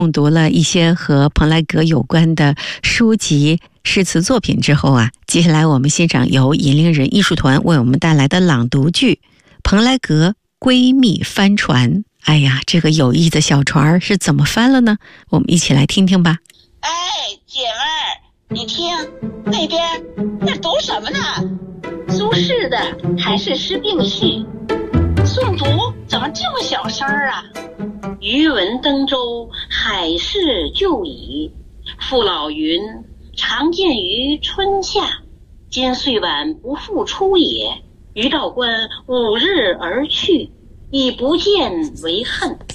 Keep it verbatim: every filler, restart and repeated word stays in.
诵读了一些和蓬莱阁有关的书籍、诗词作品之后啊，接下来我们欣赏由引领人艺术团为我们带来的朗读剧《蓬莱阁闺蜜帆船》。哎呀，这个有意的小船是怎么翻了呢？我们一起来听听吧。 哎，姐妹儿，你听那边那读什么呢？苏轼的还是诗并序？诵读怎么这么小声啊？渔文登舟，海市就矣。父老云：常见于春夏，今岁晚不复出也。于道观五日而去，已不见为恨。